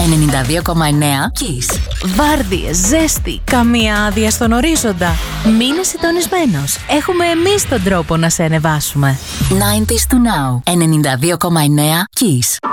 92,9 Kiss. Βάρδιες, ζέστη, καμία άδεια στον ορίζοντα. Μείνε συντονισμένος. Έχουμε εμείς τον τρόπο να σε ανεβάσουμε. 90s to now. 92,9 Kiss.